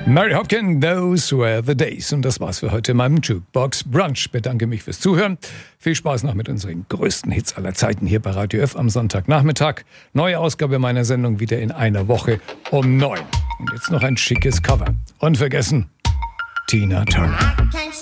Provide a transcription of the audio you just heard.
Mary Hopkin, Those Were the Days. Und das war's für heute in meinem Jukebox Brunch. Bedanke mich fürs Zuhören. Viel Spaß noch mit unseren größten Hits aller Zeiten hier bei Radio F am Sonntagnachmittag. Neue Ausgabe meiner Sendung wieder in einer Woche um 9. Und jetzt noch ein schickes Cover. Unvergessen, Tina Turner.